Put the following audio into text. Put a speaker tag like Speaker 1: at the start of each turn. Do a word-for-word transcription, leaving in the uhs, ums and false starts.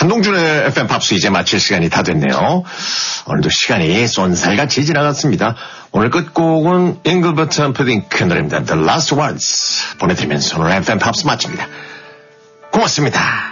Speaker 1: 한동준의 에프엠 팝스 이제 마칠 시간이 다 됐네요. 오늘도 시간이 쏜살같이 지나갔습니다. 오늘 끝곡은 잉글버트 앰프딩크 노래입니다. The Last Words 보내드리면서 오늘 에프엠 팝스 마칩니다. 고맙습니다.